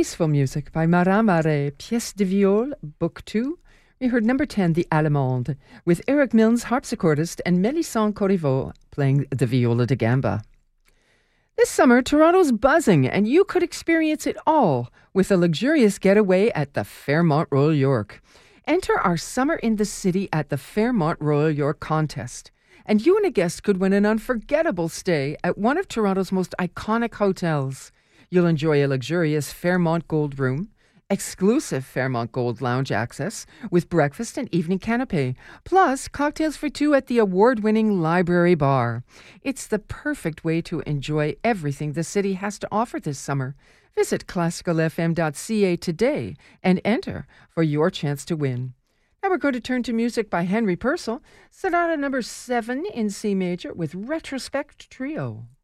Peaceful Music by Marat Marais, Pièce de Viol, Book 2. We heard number 10, The Allemande, with Eric Milnes, harpsichordist, and Mélisande Corriveau playing the viola da gamba. This summer, Toronto's buzzing, and you could experience it all with a luxurious getaway at the Fairmont Royal York. Enter our Summer in the City at the Fairmont Royal York contest, and you and a guest could win an unforgettable stay at one of Toronto's most iconic hotels. You'll enjoy a luxurious Fairmont Gold room, exclusive Fairmont Gold lounge access with breakfast and evening canapé, plus cocktails for two at the award-winning Library Bar. It's the perfect way to enjoy everything the city has to offer this summer. Visit classicalfm.ca today and enter for your chance to win. Now we're going to turn to music by Henry Purcell, Sonata number 7 in C major with Retrospect Trio.